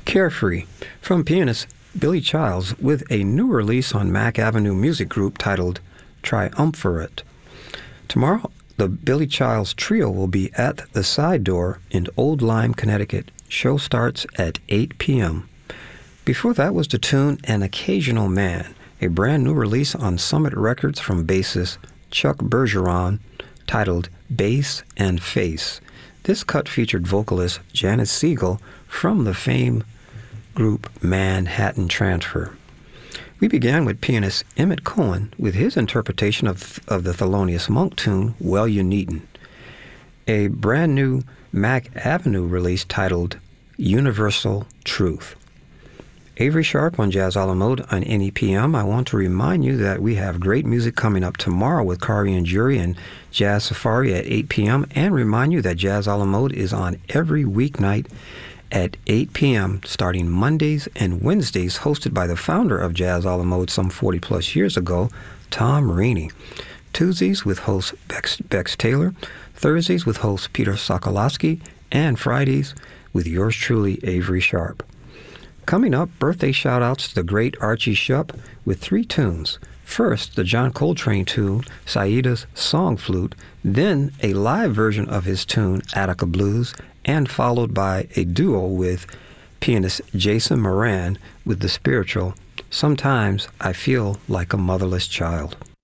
Carefree, from pianist Billy Childs, with a new release on Mack Avenue Music Group titled Triumvirate. Tomorrow, the Billy Childs Trio will be at the Side Door in Old Lyme, Connecticut. Show starts at 8 p.m. Before that was the tune An Occasional Man, a brand new release on Summit Records from bassist Chuck Bergeron, titled Bass and Face. This cut featured vocalist Janet Siegel from the famed group Manhattan Transfer. We began with pianist Emmett Cohen with his interpretation of the Thelonious Monk tune Well You Needn't, a brand new Mack Avenue release titled Universal Truth. Avery Sharp on Jazz a la Mode on NEPM. I want to remind you that we have great music coming up tomorrow with Kari and Jury and Jazz Safari at 8 p.m. and remind you that Jazz a la Mode is on every weeknight at 8 p.m. starting Mondays and Wednesdays, hosted by the founder of Jazz a la Mode some 40-plus years ago, Tom Rainey. Tuesdays with host Bex Taylor, Thursdays with host Peter Sokolowski, and Fridays with yours truly, Avery Sharp. Coming up, birthday shout-outs to the great Archie Shupp with 3 tunes. First, the John Coltrane tune, Saida's Song Flute, then a live version of his tune, Attica Blues, and followed by a duo with pianist Jason Moran with the spiritual Sometimes I Feel Like a Motherless Child.